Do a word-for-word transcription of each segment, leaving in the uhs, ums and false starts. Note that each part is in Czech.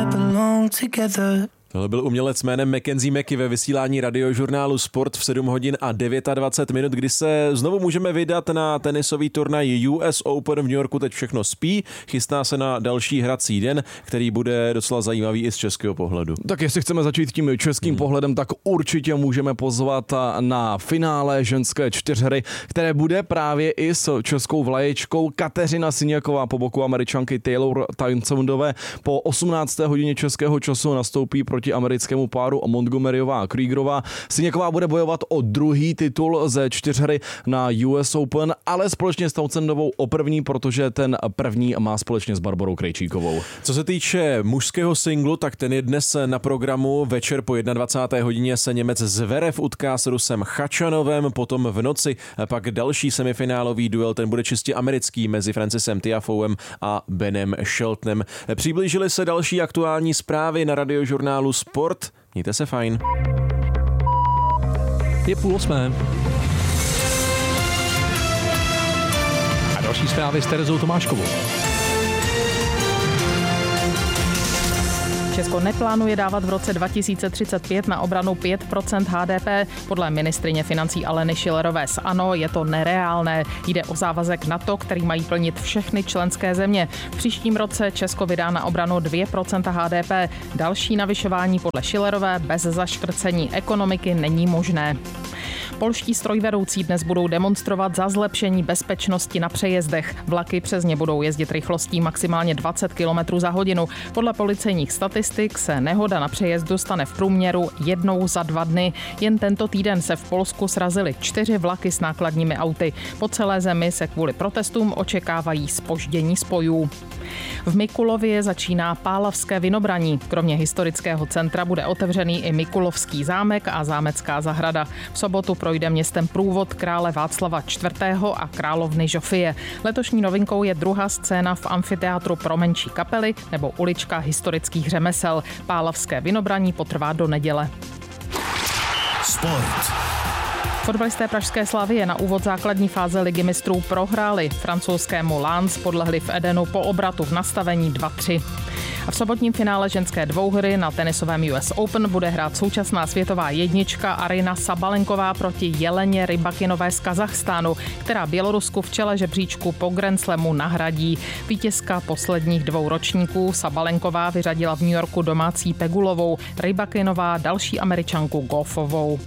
belong together. Tohle byl umělec jménem Mackenzie Mackie ve vysílání radiožurnálu Sport v sedm hodin a dvacet devět minut, kdy se znovu můžeme vydat na tenisový turnaj U S Open v New Yorku. Teď všechno spí, chystá se na další hrací den, který bude docela zajímavý i z českého pohledu. Tak jestli chceme začít tím českým hmm. pohledem, tak určitě můžeme pozvat na finále ženské čtyřhry, které bude právě i s českou vlaječkou. Kateřina Syněková po boku Američanky Taylor Townsendové po osmnácté hodině českého času nastoupí proti americkému páru Montgomeryová a Kriegerová. Syněková bude bojovat o druhý titul ze čtyřhry na U S Open, ale společně s Townsendovou o první, protože ten první má společně s Barborou Krejčíkovou. Co se týče mužského singlu, tak ten je dnes na programu. Večer po dvacáté jedné hodině se Němec Zverev utká s Rusem Chačanovem, potom v noci pak další semifinálový duel, ten bude čistě americký mezi Francisem Tiafouem a Benem Sheltonem. Přiblížily se další aktuální zprávy na radiožurnálu Sport. Mějte se fajn. Je půl osmé. A další zprávy s Terezou Tomáškovou. Česko neplánuje dávat v roce dva tisíce třicet pět na obranu pět procent H D P. Podle ministryně financí Aleny Schillerové z ANO je to nereálné. Jde o závazek NATO, který mají plnit všechny členské země. V příštím roce Česko vydá na obranu dvě procenta H D P. Další navyšování podle Schillerové bez zaškrcení ekonomiky není možné. Polští strojvedoucí dnes budou demonstrovat za zlepšení bezpečnosti na přejezdech. Vlaky přes ně budou jezdit rychlostí maximálně dvacet kilometrů za hodinu. Podle policejních statistik se nehoda na přejezdu stane v průměru jednou za dva dny. Jen tento týden se v Polsku srazily čtyři vlaky s nákladními auty. Po celé zemi se kvůli protestům očekávají zpoždění spojů. V Mikulově začíná Pálavské vinobraní. Kromě historického centra bude otevřený i Mikulovský zámek a zámecká zahrada. V sobotu projde městem průvod krále Václava čtvrtého a královny Žofie. Letošní novinkou je druhá scéna v amfiteátru pro menší kapely nebo ulička historických řemesel. Pálavské vinobraní potrvá do neděle. Sport. Fotbalisté pražské Slavie na úvod základní fáze Ligy mistrů prohráli. Francouzskému Lens podlehli v Edenu po obratu v nastavení dva tři. A v sobotním finále ženské dvouhry na tenisovém U S Open bude hrát současná světová jednička Aryna Sabalenková proti Jeleně Rybakinové z Kazachstánu, která Bělorusku v čele žebříčku po Grand Slamu nahradí. Vítězka posledních dvou ročníků Sabalenková vyřadila v New Yorku domácí Pegulovou, Rybakinová další Američanku Goffovou.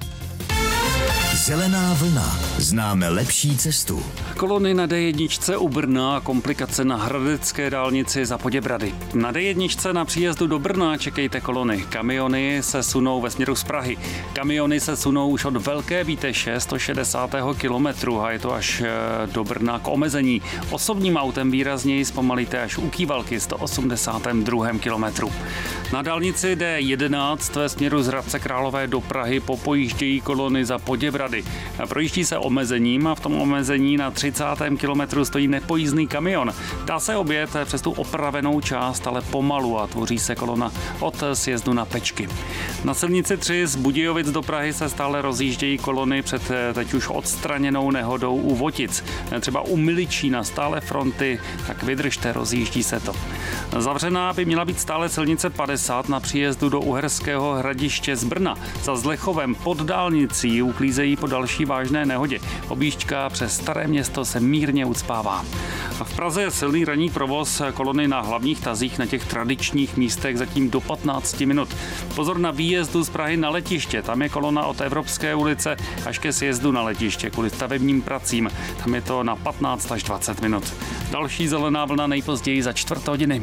Zelená vlna. Známe lepší cestu. Kolony na D jedna u Brna a komplikace na hradecké dálnici za Poděbrady. Na D jedna na příjezdu do Brna čekejte kolony. Kamiony se sunou ve směru z Prahy. Kamiony se sunou už od Velké Bíteše sto šedesát kilometrů a je to až do Brna k omezení. Osobním autem výrazněji zpomalíte až u Kývalky sto osmdesát dva kilometrů. Na dálnici D jedenáct ve směru z Hradce Králové do Prahy popojíždějí kolony za Poděbrady. Projíždí se omezením a v tom omezení na třicátém kilometru stojí nepojízdný kamion. Dá se objet přes tu opravenou část, ale pomalu a tvoří se kolona od sjezdu na Pečky. Na silnici tři z Budějovic do Prahy se stále rozjíždějí kolony před teď už odstraněnou nehodou u Votic. Třeba u Miličína stále fronty, tak vydržte, rozjíždí se to. Zavřená by měla být stále silnice padesát na příjezdu do Uherského Hradiště z Brna. Za Zlechovem pod dálnicí uklízejí po další vážné nehodě. Objížďka přes Staré Město se mírně ucpává. V Praze je silný ranní provoz, kolony na hlavních tazích na těch tradičních místech zatím do patnáct minut. Pozor na výjezdu z Prahy na letiště, tam je kolona od Evropské ulice až ke sjezdu na letiště kvůli stavebním pracím. Tam je to na patnáct až dvacet minut. Další zelená vlna nejpozději za čtvrt hodiny.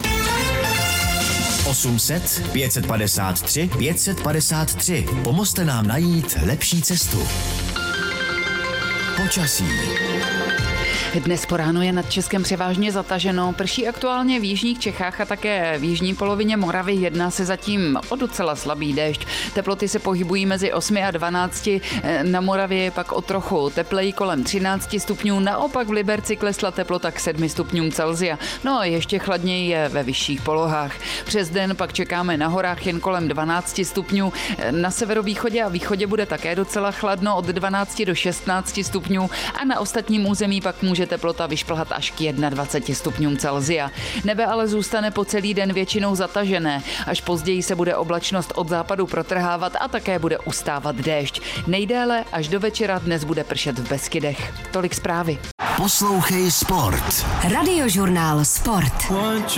osm set pět set padesát tři pět set padesát tři. Pomozte nám najít lepší cestu. Počasí. Dnes po ráno je nad Českem převážně zataženo, prší aktuálně v jižních Čechách a také v jižní polovině Moravy. Jedná se zatím o docela slabý déšť. Teploty se pohybují mezi osmi a dvanácti, na Moravě je pak o trochu tepleji kolem třinácti stupňů, naopak v Liberci klesla teplota k sedmi stupňům Celsia. No a ještě chladněji je ve vyšších polohách. Přes den pak čekáme na horách jen kolem dvanácti stupňů, na severovýchodě a východě bude také docela chladno od dvanácti do šestnácti stupňů a na ostatním území pak může může teplota vyšplhat až k dvaceti jednomu stupňům Celsia. Nebe ale zůstane po celý den většinou zatažené. Až později se bude oblačnost od západu protrhávat a také bude ustávat déšť. Nejdéle až do večera dnes bude pršet v Beskydech. Tolik zprávy. Poslouchej Sport. Radiožurnál Sport.